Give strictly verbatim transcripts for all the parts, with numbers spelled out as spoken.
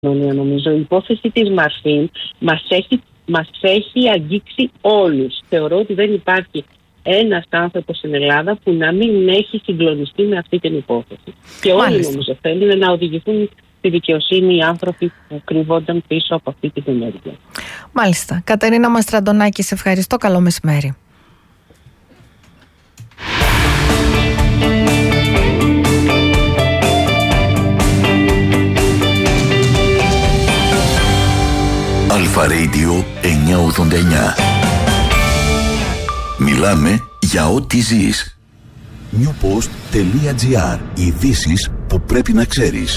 Νομίζω η υπόθεση της Μαρφίν μας έχει, μας έχει αγγίξει όλους. Θεωρώ ότι δεν υπάρχει ένας άνθρωπος στην Ελλάδα που να μην έχει συγκλονιστεί με αυτή την υπόθεση. Και όλοι Μάλιστα. νομίζω θέλουν να οδηγηθούν στη δικαιοσύνη οι άνθρωποι που κρυβόνταν πίσω από αυτή την ενέργεια. Μάλιστα. Κατερίνα Μαστραντονάκη, σε ευχαριστώ. Καλό μεσημέρι. Αλφα Radio εννιακόσια ογδόντα εννιά. Μιλάμε για ό,τι ζεις. newpost.gr. Ειδήσεις που πρέπει να ξέρεις.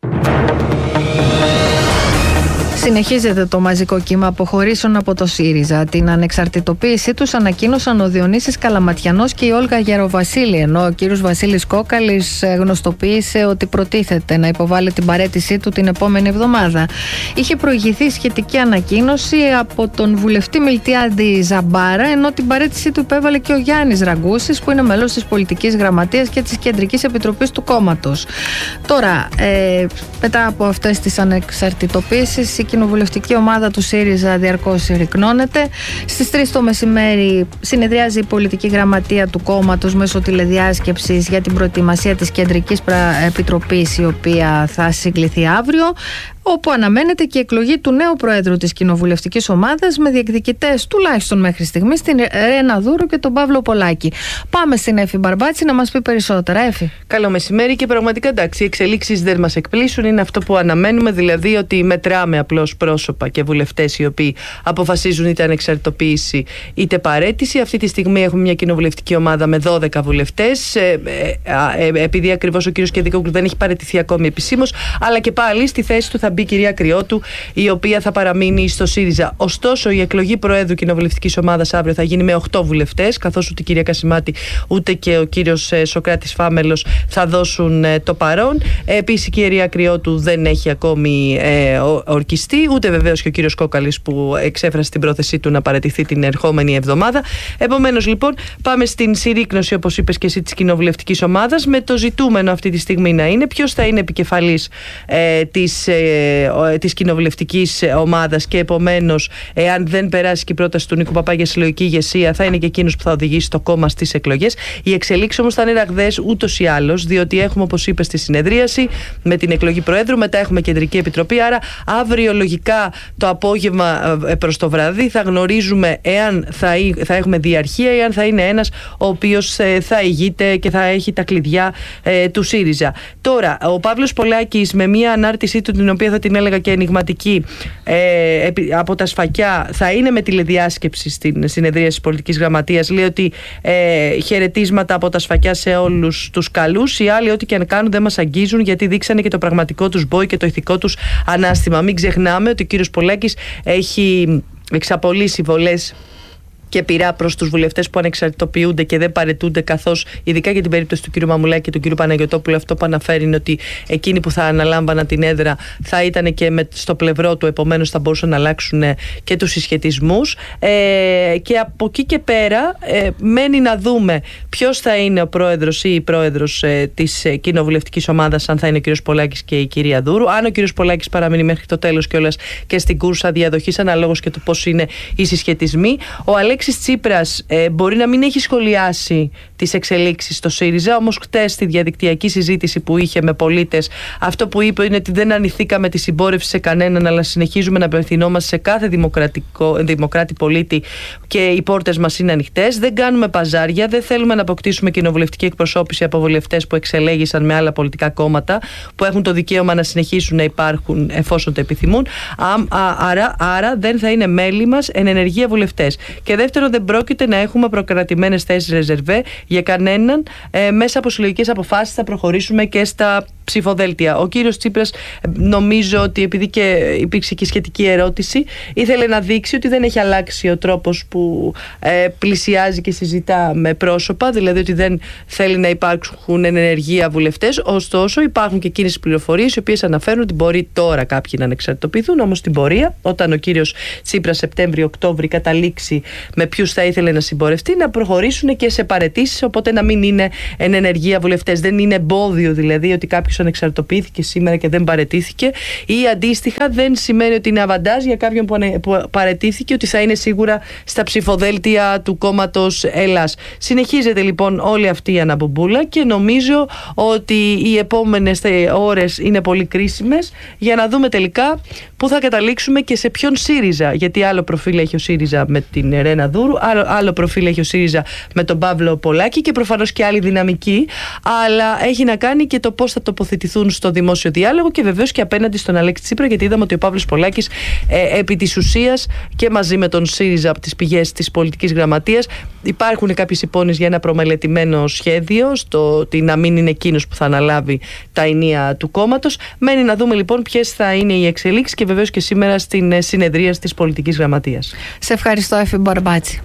Συνεχίζεται το μαζικό κύμα αποχωρήσεων από το ΣΥΡΙΖΑ. Την ανεξαρτητοποίησή τους ανακοίνωσαν ο Διονύσης Καλαματιανός και η Όλγα Γεροβασίλη, ενώ ο κύριος Βασίλης Κόκαλης γνωστοποίησε ότι προτίθεται να υποβάλει την παραίτησή του την επόμενη εβδομάδα. Είχε προηγηθεί σχετική ανακοίνωση από τον βουλευτή Μιλτιάδη Ζαμπάρα, ενώ την παραίτησή του υπέβαλε και ο Γιάννης Ραγκούσης, που είναι μέλος της Πολιτικής Γραμματείας και της Κεντρικής Επιτροπής του κόμματος. Τώρα, ε, μετά από αυτές τις ανεξαρτητοποίησεις, η κοινοβουλευτική ομάδα του ΣΥΡΙΖΑ διαρκώς συρρυκνώνεται. Στις τρεις το μεσημέρι συνεδριάζει η πολιτική γραμματεία του κόμματος μέσω τηλεδιάσκεψης για την προετοιμασία της Κεντρικής Επιτροπής, η οποία θα συγκληθεί αύριο, όπου αναμένεται και η εκλογή του νέου Προέδρου της κοινοβουλευτικής ομάδας, με διεκδικητές τουλάχιστον μέχρι στιγμής την Ρένα Δούρου και τον Παύλο Πολάκη. Πάμε στην Έφη Μπαρμπάτση να μας πει περισσότερα. Έφη. Καλό μεσημέρι. Και πραγματικά, εντάξει, οι εξελίξεις δεν μας εκπλήσουν. Είναι αυτό που αναμένουμε, δηλαδή ότι μετράμε απλώς πρόσωπα και βουλευτές οι οποίοι αποφασίζουν είτε ανεξαρτητοποίηση είτε παραίτηση. Αυτή τη στιγμή έχουμε μια κοινοβουλευτική ομάδα με δώδεκα βουλευτές. Ε, ε, ε, επειδή ακριβώς ο κύριος Κεδικόγλου δεν έχει παραιτηθεί ακόμη επισήμως, αλλά και πάλι στη θέση του θα μπει η κυρία Κρυότου, η οποία θα παραμείνει στο ΣΥΡΙΖΑ. Ωστόσο, η εκλογή Προέδρου κοινοβουλευτικής ομάδας αύριο θα γίνει με οκτώ βουλευτές, καθώς ούτε η κυρία Κασιμάτη ούτε και ο κύριος Σοκράτης Φάμελος θα δώσουν το παρόν. Επίσης, η κυρία Κρυότου δεν έχει ακόμη ε, ορκιστεί, ούτε βεβαίως και ο κύριος Κόκαλης, που εξέφρασε την πρόθεσή του να παραιτηθεί την ερχόμενη εβδομάδα. Επομένως, λοιπόν, πάμε στην συρρίκνωση, όπως είπες και εσύ, της κοινοβουλευτικής ομάδας, με το ζητούμενο αυτή τη στιγμή να είναι ποιος θα είναι επικεφαλής ε, της ε, της κοινοβουλευτικής ομάδας, και επομένως, εάν δεν περάσει και η πρόταση του Νίκου Παπά για συλλογική ηγεσία, θα είναι και εκείνος που θα οδηγήσει το κόμμα στις εκλογές. Οι εξελίξεις όμως θα είναι ραγδαίες ούτως ή άλλως, διότι έχουμε, όπως είπες, στη συνεδρίαση με την εκλογή Προέδρου, μετά έχουμε Κεντρική Επιτροπή. Άρα, αύριο λογικά το απόγευμα προς το βράδυ θα γνωρίζουμε εάν θα, θα έχουμε διαρχία ή αν θα είναι ένας ο οποίος θα ηγείται και θα έχει τα κλειδιά ε, του ΣΥΡΙΖΑ. Τώρα, ο Παύλος Πολάκης, με μια ανάρτησή του, την οποία θα την έλεγα και ενιγματική, ε, από τα σφακιά, θα είναι με τηλεδιάσκεψη στην συνεδρία της Πολιτικής Γραμματείας. Λέει ότι ε, χαιρετίσματα από τα σφακιά σε όλους τους καλούς. Οι άλλοι, ό,τι και αν κάνουν, δεν μας αγγίζουν, γιατί δείξανε και το πραγματικό τους μπόι και το ηθικό τους ανάστημα. Μην ξεχνάμε ότι ο κύριος Πολάκης έχει εξαπολύσει βολές και πειρά προς τους βουλευτές που ανεξαρτητοποιούνται και δεν παραιτούνται, καθώς ειδικά για την περίπτωση του κ. Μαμουλάκη και του κ. Παναγιωτόπουλου, αυτό που αναφέρει είναι ότι εκείνοι που θα αναλάμβαναν την έδρα θα ήταν και με, στο πλευρό του, επομένως θα μπορούσαν να αλλάξουν και τους συσχετισμούς. Ε, και από εκεί και πέρα ε, μένει να δούμε ποιος θα είναι ο πρόεδρος ή η πρόεδρος ε, της ε, κοινοβουλευτικής ομάδας, αν θα είναι ο κ. Πολάκης και η κυρία Δούρου. Αν ο κ. Πολάκης παραμείνει μέχρι το τέλος κιόλας και στην κούρσα διαδοχής, αναλόγως και του πώς είναι οι συσχετισμοί. Ο Αλέξης Τσίπρας ε, μπορεί να μην έχει σχολιάσει τις εξελίξεις στο ΣΥΡΙΖΑ, όμως χτες στη διαδικτυακή συζήτηση που είχε με πολίτες, αυτό που είπε είναι ότι δεν ανηθήκαμε τη συμπόρευση σε κανέναν, αλλά συνεχίζουμε να απευθυνόμαστε σε κάθε δημοκράτη πολίτη και οι πόρτες μας είναι ανοιχτές. Δεν κάνουμε παζάρια, δεν θέλουμε να αποκτήσουμε κοινοβουλευτική εκπροσώπηση από βουλευτές που εξελέγησαν με άλλα πολιτικά κόμματα, που έχουν το δικαίωμα να συνεχίσουν να υπάρχουν εφόσον το επιθυμούν. Άρα, άρα δεν θα είναι μέλη μας εν ενεργεία βουλευτές. Και δεύτερον, δεν πρόκειται να έχουμε προκρατημένες θέσεις ρεζερβέ για κανέναν. Ε, μέσα από συλλογικές αποφάσεις θα προχωρήσουμε και στα ψηφοδέλτια. Ο κύριος Τσίπρας, νομίζω ότι επειδή και υπήρξε και σχετική ερώτηση, ήθελε να δείξει ότι δεν έχει αλλάξει ο τρόπος που ε, πλησιάζει και συζητά με πρόσωπα, δηλαδή ότι δεν θέλει να υπάρξουν εν ενεργεία βουλευτές. Ωστόσο, υπάρχουν και εκείνες τις πληροφορίες οι οποίες αναφέρουν ότι μπορεί τώρα κάποιοι να ανεξαρτητοποιηθούν, όμως στην πορεία, όταν ο κύριος Τσίπρας Σεπτέμβριο-Οκτώβρη καταλήξει με ποιους θα ήθελε να συμπορευτεί, να προχωρήσουν και σε παραιτήσεις ανεξαρτοποίησης, οπότε να μην είναι εν ενεργεία βουλευτές. Δεν είναι εμπόδιο δηλαδή ότι κάποιος ανεξαρτοποιήθηκε σήμερα και δεν παραιτήθηκε, ή αντίστοιχα δεν σημαίνει ότι είναι αβαντάζ για κάποιον που, ανε, που παραιτήθηκε ότι θα είναι σίγουρα στα ψηφοδέλτια του κόμματος Ελλάς. Συνεχίζεται λοιπόν όλη αυτή η αναμπομπούλα και νομίζω ότι οι επόμενες ώρες είναι πολύ κρίσιμες για να δούμε τελικά πού θα καταλήξουμε και σε ποιον ΣΥΡΙΖΑ. Γιατί άλλο προφίλ έχει ο ΣΥΡΙΖΑ με την Ρένα Δούρου, άλλο, άλλο προφίλ έχει ο ΣΥΡΙΖΑ με τον Παύλο Πολάκη και προφανώς και άλλη δυναμική. Αλλά έχει να κάνει και το πώς θα τοποθετηθούν στο δημόσιο διάλογο και βεβαίως και απέναντι στον Αλέξη Τσίπρα, γιατί είδαμε ότι ο Παύλος Πολάκης ε, επί της ουσίας και μαζί με τον ΣΥΡΙΖΑ από τις πηγές της πολιτικής γραμματείας υπάρχουν κάποιες υπόνοιες για ένα προμελετημένο σχέδιο στο ότι να μην είναι εκείνος που θα αναλάβει τα ενία του κόμματος. Μένει να δούμε λοιπόν ποιες θα είναι οι εξελίξεις και βεβαίως και σήμερα στην συνεδρία της πολιτικής γραμματείας. Σε ευχαριστώ, Εφη Μπαρμπάτση.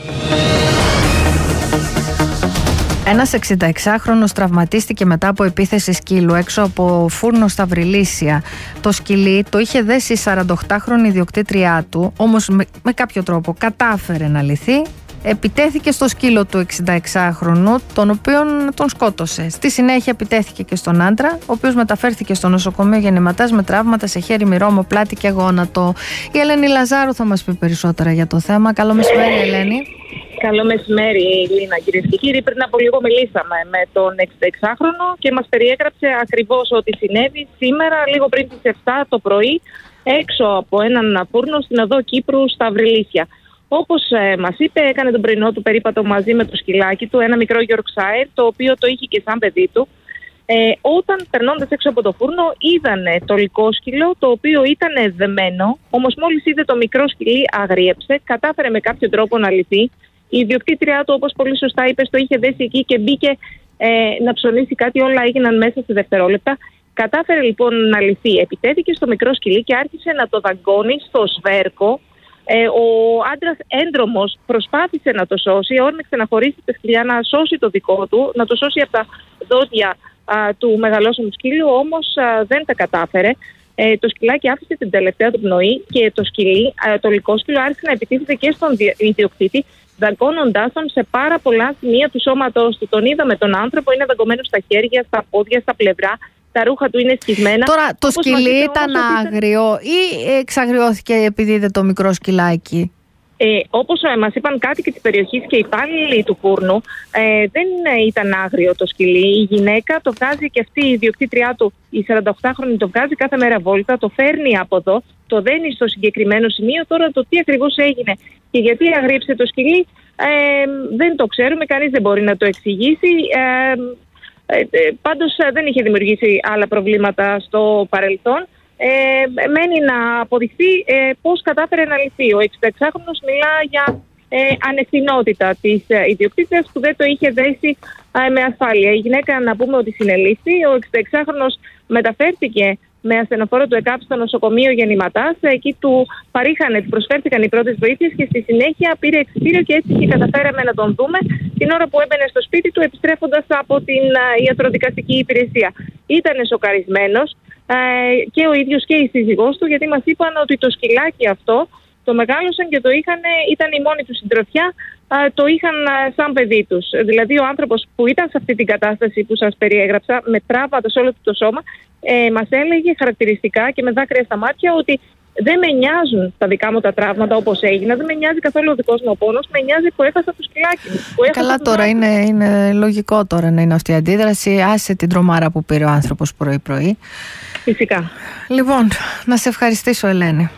Ένας εξηνταεξάχρονος τραυματίστηκε μετά από επίθεση σκύλου έξω από φούρνο στα Βρυλίσια. Το σκυλί το είχε δέσει η σαραντοοκτάχρονη ιδιοκτήτριά του, όμως με, με κάποιο τρόπο κατάφερε να λυθεί. Επιτέθηκε στο σκύλο του εξηνταεξάχρονου, τον οποίον τον σκότωσε. Στη συνέχεια επιτέθηκε και στον άντρα, ο οποίος μεταφέρθηκε στο νοσοκομείο γεννηματάς με τραύματα σε χέρι, μυρόμο, πλάτη και γόνατο. Η Ελένη Λαζάρου θα μας πει περισσότερα για το θέμα. Καλό μεσημέρι, Ελένη. Καλό μεσημέρι, Λίνα, κυρίες και κύριοι. Πριν από λίγο μιλήσαμε με τον εξηνταεξάχρονο και μας περιέγραψε ακριβώς ό,τι συνέβη σήμερα, λίγο πριν τις επτά το πρωί, έξω από έναν φούρνο στην οδό Κύπρου στα Βρυλίσια. Όπως ε, μας είπε, έκανε τον πρωινό του περίπατο μαζί με το σκυλάκι του, ένα μικρό Yorkshire, το οποίο το είχε και σαν παιδί του. Ε, όταν περνώντας έξω από το φούρνο, είδανε το λυκόσκυλο, το οποίο ήταν δεμένο, όμως μόλις είδε το μικρό σκυλί αγρίεψε, κατάφερε με κάποιο τρόπο να λυθεί. Η ιδιοκτήτριά του, όπως πολύ σωστά είπες, το είχε δέσει εκεί και μπήκε ε, να ψωνίσει κάτι, όλα έγιναν μέσα σε δευτερόλεπτα. Κατάφερε λοιπόν να λυθεί. Επιτέθηκε στο μικρό σκυλί και άρχισε να το δαγκώνει στο σβέρκο. Ε, ο άντρας έντρομος προσπάθησε να το σώσει, όρμηξε να χωρίσει τα σκυλιά, να σώσει το δικό του, να το σώσει από τα δόντια α, του μεγαλόσωμου σκύλου, όμως α, δεν τα κατάφερε. Ε, το σκυλάκι άφησε την τελευταία του πνοή και το σκυλί, α, το λυκόσκυλο, άρχισε να επιτίθεται και στον ιδιοκτήτη, δαγκώνοντάς τον σε πάρα πολλά σημεία του σώματός του. Τον είδαμε τον άνθρωπο, είναι δαγκωμένο στα χέρια, στα πόδια, στα πλευρά. Τα ρούχα του είναι σκισμένα. Τώρα το όπως σκυλί ήταν άγριο ή εξαγριώθηκε επειδή είδε το μικρό σκυλάκι? Ε, όπως ε, μας είπαν κάτοικοι της περιοχής και οι υπάλληλοι του φούρνου, ε, δεν ε, ήταν άγριο το σκυλί. Η γυναίκα το βγάζει και αυτή η ιδιοκτήτριά του, η σαρανταοκτάχρονη, το βγάζει κάθε μέρα βόλτα, το φέρνει από εδώ, το δένει στο συγκεκριμένο σημείο. Τώρα το τι ακριβώς έγινε και γιατί αγρίεψε το σκυλί ε, δεν το ξέρουμε, κανείς δεν μπορεί να το εξηγήσει. Ε, Ε, πάντως δεν είχε δημιουργήσει άλλα προβλήματα στο παρελθόν. Ε, μένει να αποδειχθεί ε, πώς κατάφερε να λυθεί. Ο εξηνταεξάχρονος μιλά για ε, ανευθυνότητα της ε, ιδιοκτήτριας που δεν το είχε δέσει ε, με ασφάλεια. Η γυναίκα, να πούμε ότι συνελήφθη. Ο εξηνταεξάχρονος μεταφέρθηκε με ασθενοφόρο του ΕΚΑΠ στο νοσοκομείο γεννηματάς. Εκεί του παρήχανε, του προσφέρθηκαν οι πρώτες βοήθειες και στη συνέχεια πήρε εξιτήριο και έτσι και καταφέραμε να τον δούμε την ώρα που έμπαινε στο σπίτι του επιστρέφοντας από την ιατροδικαστική υπηρεσία. Ήτανε σοκαρισμένος ε, και ο ίδιος και η σύζυγός του, γιατί μας είπαν ότι το σκυλάκι αυτό το μεγάλωσαν και το είχαν, ήταν η μόνη του συντροφιά, το είχαν σαν παιδί τους. Δηλαδή ο άνθρωπος που ήταν σε αυτή την κατάσταση που σας περιέγραψα, με τραύματα σε όλο το σώμα, ε, μας έλεγε χαρακτηριστικά και με δάκρυα στα μάτια ότι δεν με νοιάζουν τα δικά μου τα τραύματα όπως έγινα, δεν με νοιάζει καθόλου ο δικός μου ο πόνος, με νοιάζει που έχασα το σκυλάκι μου. Καλά τώρα, είναι, είναι λογικό τώρα να είναι αυτή η αντίδραση. Άσε την τρομάρα που πήρε ο άνθρωπος πρωί-πρωί. Φυσικά. Λοιπόν, να σε ευχαριστήσω, Ελένη.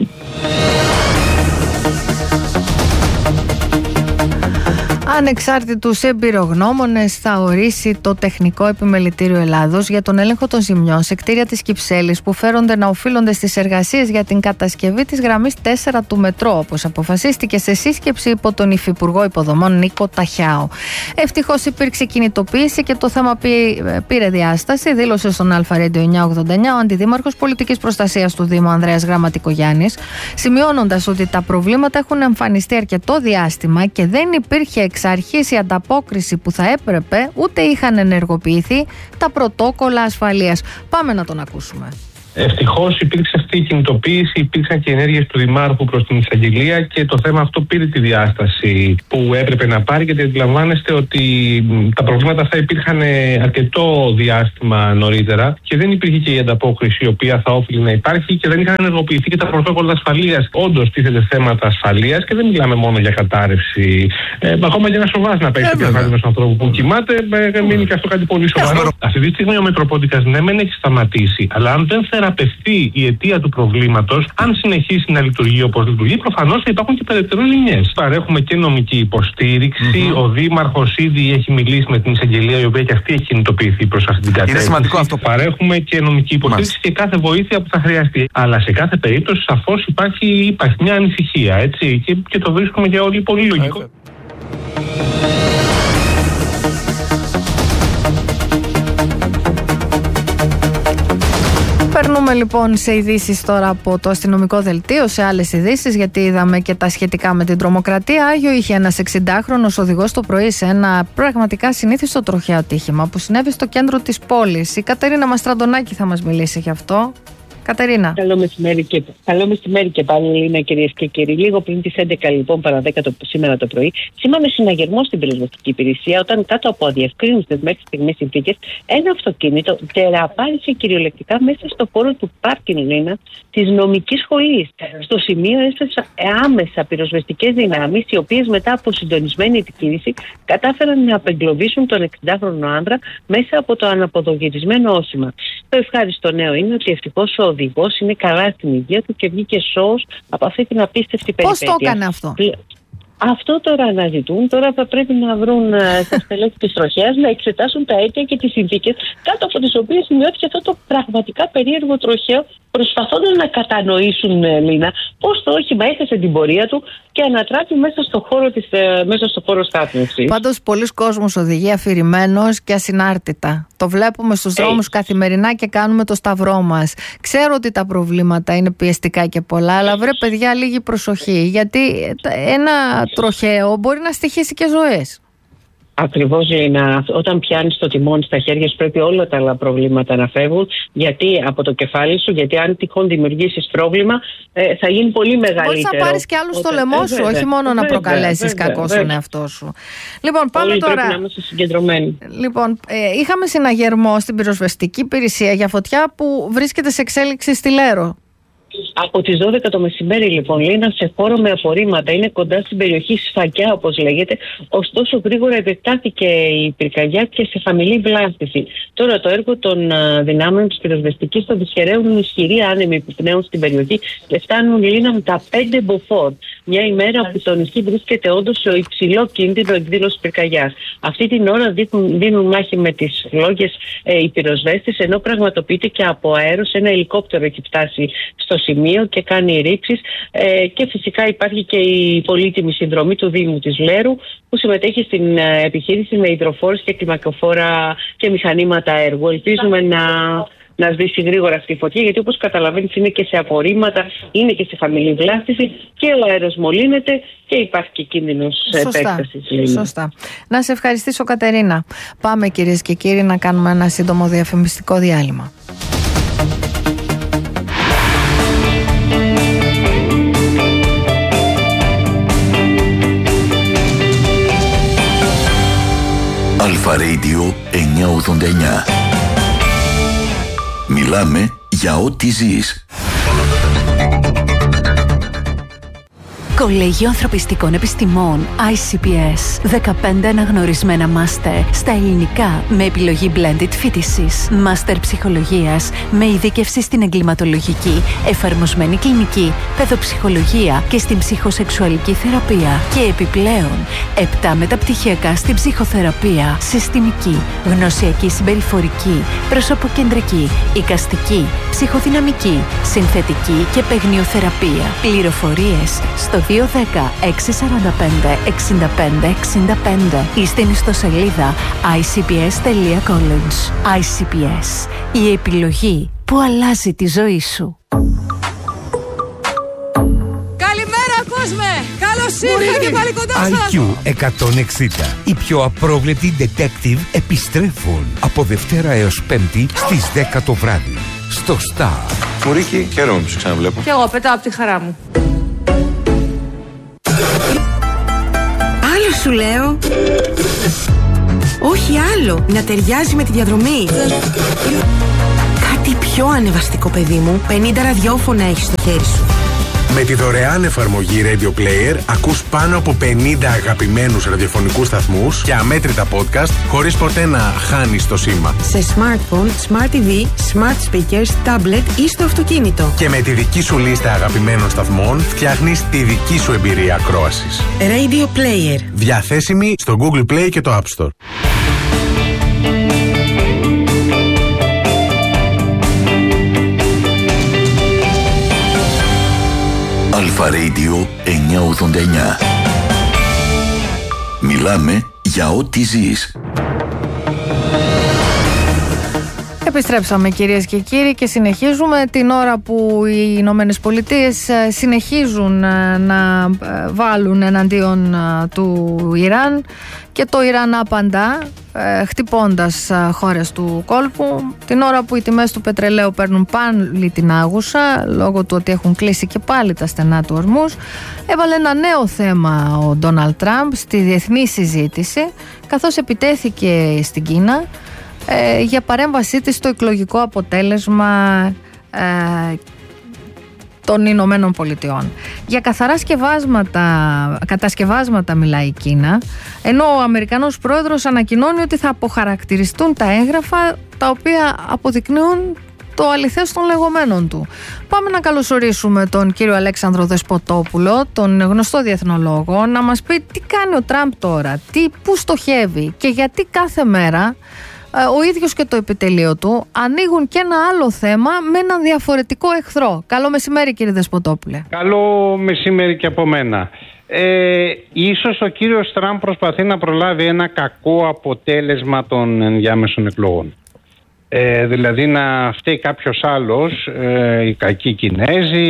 Ανεξάρτητους εμπειρογνώμονες θα ορίσει το Τεχνικό Επιμελητήριο Ελλάδος για τον έλεγχο των ζημιών σε κτίρια της Κυψέλης που φέρονται να οφείλονται στις εργασίες για την κατασκευή της γραμμής τέσσερα του μετρό, όπως αποφασίστηκε σε σύσκεψη υπό τον Υφυπουργό Υποδομών Νίκο Ταχιάο. Ευτυχώς υπήρξε κινητοποίηση και το θέμα πήρε διάσταση, δήλωσε στον Αλφα Radio εννιακόσια ογδόντα εννιά ο Αντιδήμαρχος Πολιτικής Προστασίας του Δήμου Ανδρέας Γραμματικογιάννης, σημειώνοντας ότι τα προβλήματα έχουν εμφανιστεί αρκετό διάστημα και δεν υπήρχε εξ αρχής η ανταπόκριση που θα έπρεπε, ούτε είχαν ενεργοποιηθεί τα πρωτόκολλα ασφαλείας. Πάμε να τον ακούσουμε. Ευτυχώς υπήρξε αυτή η κινητοποίηση, υπήρξαν και ενέργειες του Δημάρχου προς την εισαγγελία και το θέμα αυτό πήρε τη διάσταση που έπρεπε να πάρει, γιατί αντιλαμβάνεστε ότι τα προβλήματα αυτά υπήρχαν αρκετό διάστημα νωρίτερα και δεν υπήρχε και η ανταπόκριση η οποία θα όφιλε να υπάρχει και δεν είχαν ενεργοποιηθεί και τα πρωτόκολλα ασφαλείας. Όντως τίθεται θέματα ασφαλείας και δεν μιλάμε μόνο για κατάρρευση. Ε, ακόμα και ένα σοβάς να παίξει και ενός ανθρώπου που κοιμάται, ε, μείνει και αυτό κάτι πολύ σοβαρό. Αυτή τη στιγμή ο Μητροπόντικας ναι, μεν έχει σταματήσει, αλλά αν δεν θεραπευτεί η αιτία του προβλήματος, αν συνεχίσει να λειτουργεί όπως λειτουργεί, προφανώς θα υπάρχουν και περαιτέρω ζημιές. Παρέχουμε και νομική υποστήριξη. Mm-hmm. Ο Δήμαρχος ήδη έχει μιλήσει με την εισαγγελία, η οποία και αυτή έχει κινητοποιηθεί προς αυτή την κατεύθυνση. Είναι σημαντικό αυτό. Παρέχουμε και νομική υποστήριξη και κάθε βοήθεια που θα χρειαστεί. Αλλά σε κάθε περίπτωση, σαφώς υπάρχει, υπάρχει μια ανησυχία, έτσι. Και, και το βρίσκουμε για όλοι πολύ λογικό. Περνούμε λοιπόν σε ειδήσεις τώρα από το αστυνομικό δελτίο, σε άλλες ειδήσεις, γιατί είδαμε και τα σχετικά με την τρομοκρατία. Άγιο είχε ένας εξηντάχρονος οδηγός το πρωί σε ένα πραγματικά συνήθιστο τροχαίο ατύχημα που συνέβη στο κέντρο της πόλης. Η Κατερίνα Μαστραντονάκη θα μας μιλήσει γι' αυτό. Κατερίνα. Καλό μεσημέρι και, καλό μεσημέρι και πάλι, Ελλήνα, κυρίες και κύριοι. Λίγο πριν τις έντεκα, λοιπόν, παρά δέκα το, σήμερα το πρωί, σήμαμε συναγερμό στην πυροσβεστική υπηρεσία όταν κάτω από αδιευκρίνηστες μέχρι στιγμής συνθήκες ένα αυτοκίνητο τεραπάρισε κυριολεκτικά μέσα στο χώρο του πάρκινγκ, Ελλήνα, της νομικής σχολής. Στο σημείο έστασαν άμεσα πυροσβεστικές δυνάμεις, οι οποίες μετά από συντονισμένη επιχείρηση κατάφεραν να απεγκλωβίσουν τον εξηντάχρονο άνδρα μέσα από το αναποδογυρισμένο όχημα. Το ευχάριστο νέο είναι ότι ευτυχώς ο οδηγός είναι καλά στην υγεία του και βγήκε σώος από αυτή την απίστευτη περιπέτεια. Πώς το έκανε αυτό? Αυτό τώρα αναζητούν. Τώρα θα πρέπει να βρουν στα στελέχη της τροχέας να εξετάσουν τα αίτια και τις συνθήκες κάτω από τις οποίες σημειώθηκε αυτό το πραγματικά περίεργο τροχαίο, προσπαθώντας να κατανοήσουν, Λίνα, πώς το όχημα έχασε την πορεία του και ανατράπει μέσα στο χώρο, της, μέσα στο χώρο στάθμευσης. Πάντως, πολλοί κόσμος οδηγεί αφηρημένος και ασυνάρτητα. Το βλέπουμε στους hey. δρόμους καθημερινά και κάνουμε το σταυρό μας. Ξέρω ότι τα προβλήματα είναι πιεστικά και πολλά, αλλά βρε παιδιά, λίγη προσοχή. Γιατί ένα τροχαίο μπορεί να στοιχήσει και ζωές. Ακριβώς, Λίνα. Όταν πιάνεις το τιμόνι στα χέρια σου, πρέπει όλα τα άλλα προβλήματα να φεύγουν. Γιατί από το κεφάλι σου, γιατί αν τυχόν δημιουργήσεις πρόβλημα, ε, θα γίνει πολύ μεγαλύτερο. Μπορείς να πάρεις και άλλους στο λαιμό ε, σου, βέβαια, όχι μόνο βέβαια, να προκαλέσεις βέβαια, κακό βέβαια. στον εαυτό σου. Λοιπόν, πάμε Όλοι τώρα. Πρέπει να είμαστε συγκεντρωμένοι. Λοιπόν, ε, είχαμε συναγερμό στην πυροσβεστική υπηρεσία για φωτιά που βρίσκεται σε εξέλιξη στη Λέρο. Από τις δώδεκα το μεσημέρι, λοιπόν, Λίνα, σε χώρο με απορρίμματα. Είναι κοντά στην περιοχή Σφακιά, όπως λέγεται. Ωστόσο, γρήγορα επεκτάθηκε η πυρκαγιά και σε χαμηλή βλάστηση. Τώρα, το έργο των uh, δυνάμεων της πυροσβεστικής το δυσχεραίνουν ισχυροί άνεμοι που πνέουν στην περιοχή και φτάνουν, Λίνα, με τα πέντε μποφόρ. Μια ημέρα που το νησί βρίσκεται όντως σε υψηλό κίνδυνο εκδήλωση πυρκαγιάς. Αυτή την ώρα δίνουν, δίνουν μάχη με τις λόγες ε, οι πυροσβέστες, ενώ πραγματοποιείται και από αέρος ένα ελικόπτερο έχει φτάσει στο σημείο και κάνει ρήψεις ε, και φυσικά υπάρχει και η πολύτιμη συνδρομή του Δήμου της Λέρου που συμμετέχει στην ε, επιχείρηση με υδροφόρες και κλιμακοφόρα και μηχανήματα έργου. Ελπίζουμε να, να σβήσει γρήγορα αυτή η φωτιά, γιατί όπως καταλαβαίνεις είναι και σε απορρίμματα, είναι και σε χαμηλή βλάστηση και ο αέρος μολύνεται και υπάρχει και κίνδυνος επέκτασης. Σωστά. Να σε ευχαριστήσω, Κατερίνα. Πάμε, κυρίες και κύριοι, να κάνουμε ένα σύντομο διαφημιστικό διάλειμμα. Αλφα Radio εννιακόσια ογδόντα εννιά. Μιλάμε για ό,τι ζεις. Κολέγιο Ανθρωπιστικών Επιστημών άι σι πι ες. δεκαπέντε αναγνωρισμένα μάστερ στα ελληνικά με επιλογή blended φοιτησης. Μάστερ ψυχολογίας με ειδίκευση στην εγκληματολογική, εφαρμοσμένη κλινική, παιδοψυχολογία και στην ψυχοσεξουαλική θεραπεία. Και επιπλέον, επτά μεταπτυχιακά στην ψυχοθεραπεία, συστημική, γνωσιακή συμπεριφορική, προσωποκεντρική, εικαστική, ψυχοδυναμική, συνθετική και παιγνιοθεραπεία. Πληροφορίες στο δύο ένα μηδέν έξι τέσσερα πέντε έξι πέντε έξι πέντε ή στην ιστοσελίδα άι σι πι ες τελεία college. άι σι πι ες, η επιλογή που αλλάζει τη ζωή σου. Καλημέρα, κόσμε! Καλώς ήρθατε και πάλι κοντά σας! άι κιου εκατόν εξήντα. Οι πιο απρόβλεπτοι detective επιστρέφουν από Δευτέρα έως Πέμπτη στις δέκα το βράδυ στο Star. Μουρίκη, χαίρομαι που σε ξαναβλέπω. Κι εγώ πετάω από τη χαρά μου. Άλλο σου λέω. Όχι άλλο, να ταιριάζει με τη διαδρομή. Κάτι πιο ανεβαστικό, παιδί μου. πενήντα ραδιόφωνα έχεις στο χέρι σου. Με τη δωρεάν εφαρμογή Radio Player ακούς πάνω από πενήντα αγαπημένους ραδιοφωνικούς σταθμούς και αμέτρητα podcast χωρίς ποτέ να χάνεις το σήμα. Σε smartphone, smart τι βι, smart speakers, tablet ή στο αυτοκίνητο. Και με τη δική σου λίστα αγαπημένων σταθμών φτιάχνεις τη δική σου εμπειρία ακρόασης. Radio Player. Διαθέσιμη στο Google Play και το App Store. Αλφα Radio εννιακόσια ογδόντα εννιά. Μιλάμε για ό,τι ζεις. Επιστρέψαμε, κυρίες και κύριοι, και συνεχίζουμε την ώρα που οι Ηνωμένες Πολιτείες συνεχίζουν να βάλουν εναντίον του Ιράν και το Ιράν απαντά χτυπώντας χώρες του κόλπου, την ώρα που οι τιμές του πετρελαίου παίρνουν πάλι την άγουσα λόγω του ότι έχουν κλείσει και πάλι τα στενά του ορμούς. Έβαλε ένα νέο θέμα ο Ντόναλντ Τραμπ στη διεθνή συζήτηση, καθώς επιτέθηκε στην Κίνα ε, για παρέμβασή της στο εκλογικό αποτέλεσμα ε, των Ηνωμένων Πολιτειών. Για καθαρά σκευάσματα, κατασκευάσματα μιλάει η Κίνα, ενώ ο Αμερικανός πρόεδρος ανακοινώνει ότι θα αποχαρακτηριστούν τα έγγραφα τα οποία αποδεικνύουν το αληθές των λεγόμενων του. Πάμε να καλωσορίσουμε τον κύριο Αλέξανδρο Δεσποτόπουλο, τον γνωστό διεθνολόγο, να μας πει τι κάνει ο Τραμπ τώρα, τι, πού στοχεύει και γιατί κάθε μέρα ο ίδιος και το επιτελείο του ανοίγουν και ένα άλλο θέμα με έναν διαφορετικό εχθρό. Καλό μεσημέρι, κύριε Δεσποτόπουλε. Καλό μεσημέρι και από μένα. Ε, ίσως ο κύριος Τραμπ προσπαθεί να προλάβει ένα κακό αποτέλεσμα των ενδιάμεσων εκλογών. Ε, δηλαδή να φταίει κάποιος άλλος, ε, οι κακοί Κινέζοι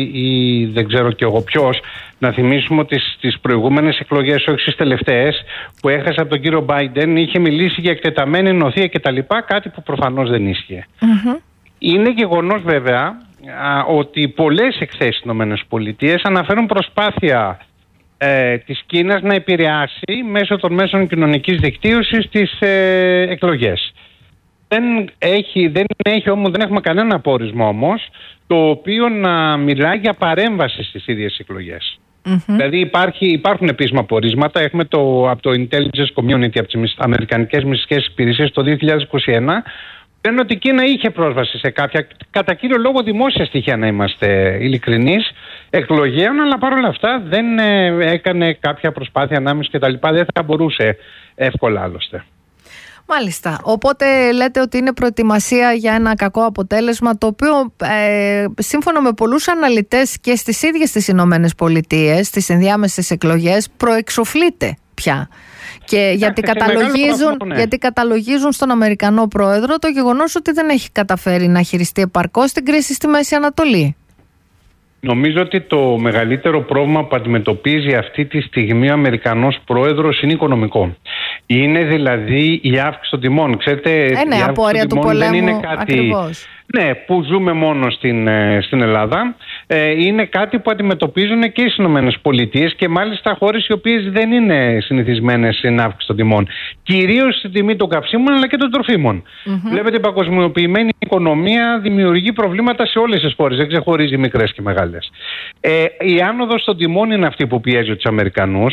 ή δεν ξέρω κι εγώ ποιος. Να θυμίσουμε ότι στις προηγούμενες εκλογές, όχι στις τελευταίες, που έχασε από τον κύριο Μπάιντεν, είχε μιλήσει για εκτεταμένη νοθεία κτλ. Κάτι που προφανώς δεν ίσχυε. Mm-hmm. Είναι γεγονός βέβαια α, ότι πολλές εκθέσεις στις ΗΠΑ αναφέρουν προσπάθεια ε, της Κίνας να επηρεάσει μέσω των μέσων κοινωνικής δικτύωσης τις ε, εκλογές. Δεν έχει, δεν έχει όμως, δεν έχουμε κανένα πόρισμα όμως το οποίο να μιλάει για παρέμβαση στις ίδιες εκλογές. Mm-hmm. Δηλαδή υπάρχει, υπάρχουν επίσημα πορίσματα. Έχουμε το, από το Intelligence Community, από τις Αμερικανικές Μυστικές Υπηρεσίες το δύο χιλιάδες είκοσι ένα, λένε ότι η Κίνα είχε πρόσβαση σε κάποια, κατά κύριο λόγο δημόσια στοιχεία, να είμαστε ειλικρινείς, εκλογέων, αλλά παρόλα αυτά δεν ε, έκανε κάποια προσπάθεια ανάμεση κτλ. Δεν θα μπορούσε εύκολα άλλωστε. Μάλιστα. Οπότε λέτε ότι είναι προετοιμασία για ένα κακό αποτέλεσμα, το οποίο ε, σύμφωνα με πολλούς αναλυτές και στις ίδιες τις Ηνωμένες Πολιτείες, στις ενδιάμεσες εκλογές, προεξοφλείται πια. Και γιατί καταλογίζουν, βαθμό, ναι. γιατί καταλογίζουν στον Αμερικανό πρόεδρο το γεγονός ότι δεν έχει καταφέρει να χειριστεί επαρκώς την κρίση στη Μέση Ανατολή. Νομίζω ότι το μεγαλύτερο πρόβλημα που αντιμετωπίζει αυτή τη στιγμή ο Αμερικανός πρόεδρος είναι οικονομικό. Είναι δηλαδή η αύξηση των τιμών. Ξέρετε, ε, ναι, η απόρρια του πολέμου, δεν είναι κάτι, ακριβώς. Ναι, που ζούμε μόνο στην, στην Ελλάδα. Ε, είναι κάτι που αντιμετωπίζουν και οι Ηνωμένες Πολιτείες και μάλιστα χώρες οι οποίες δεν είναι συνηθισμένες στην αύξηση των τιμών. Κυρίως στην τιμή των καυσίμων αλλά και των τροφίμων. Mm-hmm. Βλέπετε, η παγκοσμιοποιημένη οικονομία δημιουργεί προβλήματα σε όλες τις χώρες. Δεν ξεχωρίζει μικρές και μεγάλες. Ε, η άνοδος των τιμών είναι αυτή που πιέζει τους Αμερικανούς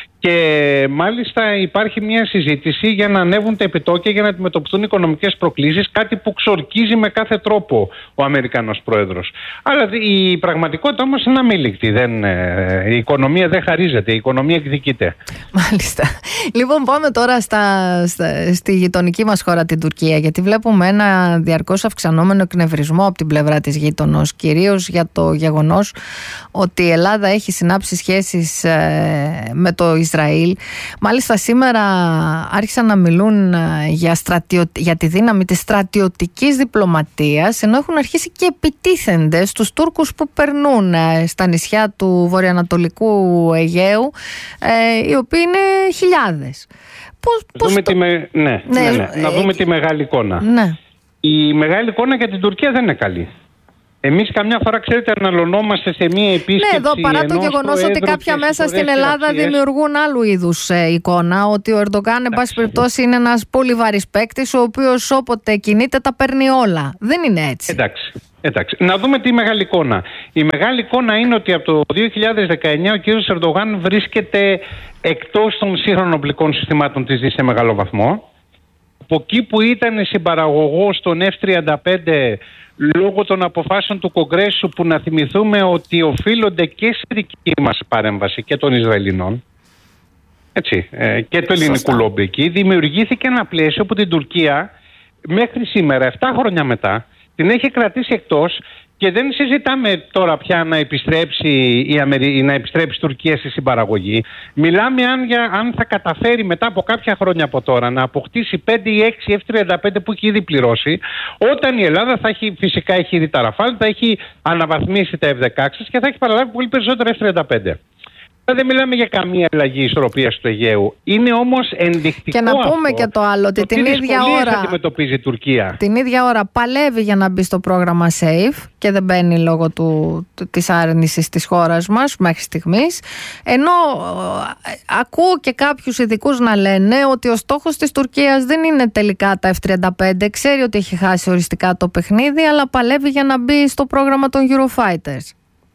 και μάλιστα υπάρχει μια συζήτηση για να ανέβουν τα επιτόκια για να αντιμετωπιστούν οικονομικές προκλήσεις, κάτι που ξορκίζει με κάθε τρόπο ο Αμερικανός πρόεδρος. Αλλά η πραγματικότητα όμως είναι αμήλικτη. Δεν, η οικονομία δεν χαρίζεται, η οικονομία εκδικείται. Μάλιστα. Λοιπόν, πάμε τώρα στα, στα, στη γειτονική μας χώρα, την Τουρκία, γιατί βλέπουμε ένα διαρκώς αυξανόμενο εκνευρισμό από την πλευρά της γείτονος, κυρίως για το γεγονός ότι η Ελλάδα έχει συνάψει σχέσεις ε, με το Ισραήλ. Μάλιστα σήμερα άρχισαν να μιλούν για, στρατιω... για τη δύναμη της στρατιωτικής διπλωματίας, ενώ έχουν αρχίσει και επιτίθενται στους Τούρκους που περνούν στα νησιά του βορειοανατολικού Αιγαίου, ε, οι οποίοι είναι χιλιάδες. Πώς, πώς δούμε το... τη με... ναι, ναι, ναι, ναι. Να δούμε ε... τη μεγάλη εικόνα. Ναι. Η μεγάλη εικόνα για την Τουρκία δεν είναι καλή. Εμείς καμιά φορά, ξέρετε, αναλωνόμαστε σε μία επίσκεψη. Ναι, εδώ παρά το γεγονός ότι κάποια μέσα στην Ελλάδα αξίες. δημιουργούν άλλου είδους ε, εικόνα, ότι ο Ερντογάν, εν πάση περιπτώσει, είναι ένας πολύ βαρύς παίκτης, ο οποίος όποτε κινείται τα παίρνει όλα. Δεν είναι έτσι. Εντάξει. Εντάξει. Να δούμε τη μεγάλη εικόνα. Η μεγάλη εικόνα είναι ότι από το δύο χιλιάδες δεκαεννιά ο κ. Ερντογάν βρίσκεται εκτός των σύγχρονων οπλικών συστημάτων της Δύσης σε μεγάλο βαθμό. Από εκεί που ήταν συμπαραγωγός των εφ τριάντα πέντε λόγω των αποφάσεων του Κογκρέσου, που να θυμηθούμε ότι οφείλονται και στη δική μας παρέμβαση και των Ισραηλινών, έτσι, ε, και του ελληνικού λόμπι εκεί, δημιουργήθηκε ένα πλαίσιο που την Τουρκία μέχρι σήμερα, επτά χρόνια μετά, την έχει κρατήσει εκτός. Και δεν συζητάμε τώρα πια να επιστρέψει η, Αμερι... να επιστρέψει η Τουρκία στη συμπαραγωγή. Μιλάμε αν, για... αν θα καταφέρει μετά από κάποια χρόνια από τώρα να αποκτήσει πέντε ή έξι εφ τριάντα πέντε που έχει ήδη πληρώσει, όταν η Ελλάδα θα έχει, φυσικά έχει ήδη τα Ραφάλ, θα έχει αναβαθμίσει τα εφ δεκαέξι και θα έχει παραλάβει πολύ περισσότερα εφ τριάντα πέντε. Δεν μιλάμε για καμία αλλαγή ισορροπίας του Αιγαίου. Είναι όμως ενδεικτικό. Και να πούμε αυτό, και το άλλο, ότι την ίδια ώρα αντιμετωπίζει η Τουρκία. Την ίδια ώρα παλεύει για να μπει στο πρόγραμμα SAFE και δεν μπαίνει λόγω του, της άρνησης της χώρας μας μέχρι στιγμής. Ενώ ε, ακούω και κάποιους ειδικούς να λένε ότι ο στόχος της Τουρκίας δεν είναι τελικά τα εφ τριάντα πέντε. Ξέρει ότι έχει χάσει οριστικά το παιχνίδι, αλλά παλεύει για να μπει στο πρόγραμμα των Eurofighters.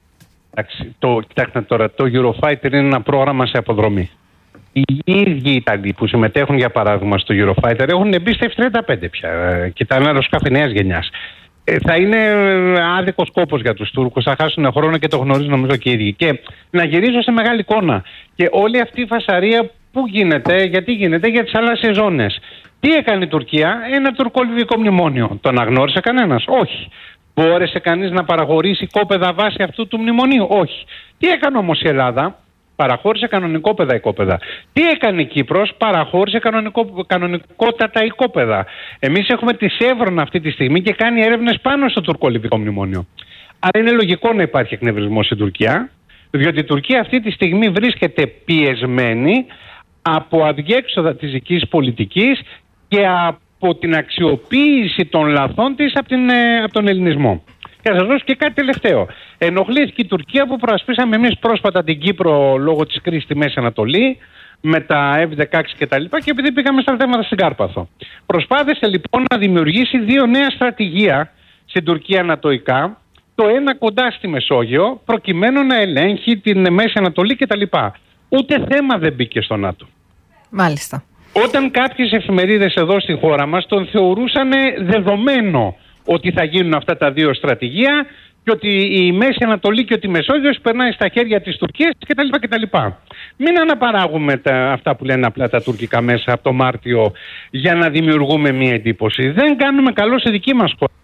Το, κοιτάξτε τώρα, το Eurofighter είναι ένα πρόγραμμα σε αποδρομή. Οι ίδιοι Ιταλοί που συμμετέχουν, για παράδειγμα, στο Eurofighter έχουν μπει στα εφ τριάντα πέντε πια και τα είναι αεροσκάφη νέας γενιάς. Ε, θα είναι άδικος κόπος για τους Τούρκους, θα χάσουν χρόνο και το γνωρίζουν νομίζω και οι ίδιοι. Και να γυρίσω σε μεγάλη εικόνα. Και όλη αυτή η φασαρία που γίνεται, γιατί γίνεται, για τις θαλάσσιες ζώνες. Τι έκανε η Τουρκία? Ένα τουρκο-λιβικό μνημόνιο. Το αναγνώρισε κανένας? Όχι. Μπόρεσε κανείς να παραχωρήσει κόπεδα βάσει αυτού του μνημονίου? Όχι. Τι έκανε όμως η Ελλάδα? Παραχώρησε κανονικόπεδα οικόπεδα. Τι έκανε η Κύπρος? Παραχώρησε κανονικό, κανονικότατα οικόπεδα. Εμείς έχουμε τη Σέβρον αυτή τη στιγμή και κάνει έρευνες πάνω στο τουρκο-λιβικό μνημόνιο. Άρα είναι λογικό να υπάρχει εκνευρισμός στην Τουρκία, διότι η Τουρκία αυτή τη στιγμή βρίσκεται πιεσμένη από αδιέξοδα της δικής πολιτικής και από την αξιοποίηση των λαθών της από, την, από τον ελληνισμό. Και θα σας δώσω και κάτι τελευταίο. Ενοχλήθηκε η Τουρκία που προασπίσαμε εμείς πρόσφατα την Κύπρο λόγω της κρίσης στη Μέση Ανατολή, με τα εφ δεκαέξι κτλ. Και, και επειδή πήγαμε στα θέματα στην Κάρπαθο. Προσπάθησε λοιπόν να δημιουργήσει δύο νέα στρατηγία στην Τουρκία ανατοϊκά, το ένα κοντά στη Μεσόγειο, προκειμένου να ελέγχει την Μέση Ανατολή κτλ. Ούτε θέμα δεν μπήκε στο ΝΑΤΟ. Μάλιστα. Όταν κάποιες εφημερίδες εδώ στη χώρα μας τον θεωρούσαν δεδομένο ότι θα γίνουν αυτά τα δύο στρατηγία και ότι η Μέση Ανατολή και ότι η Μεσόγειος περνάει στα χέρια της Τουρκίας κτλ. κτλ. Μην αναπαράγουμε τα, αυτά που λένε απλά τα τουρκικά μέσα από το Μάρτιο για να δημιουργούμε μία εντύπωση. Δεν κάνουμε καλό σε δική μας χώρα.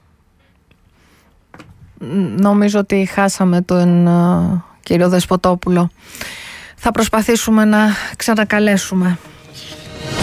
Νομίζω ότι χάσαμε τον uh, κύριο Δεσποτόπουλο. Θα προσπαθήσουμε να ξανακαλέσουμε.